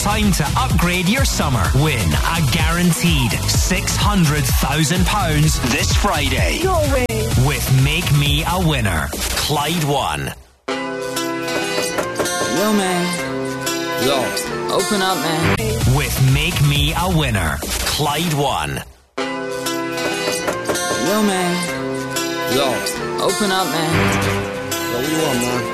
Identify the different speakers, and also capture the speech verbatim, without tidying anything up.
Speaker 1: time to upgrade your summer. Win a guaranteed six hundred thousand pounds this Friday.
Speaker 2: No way.
Speaker 1: With Make Me a Winner. Clyde One.
Speaker 3: Yo, man. Yo, open up, man.
Speaker 1: With Make Me a Winner. Clyde One.
Speaker 3: Yo, man. Yo, open up, man.
Speaker 4: Yo, what you want, man?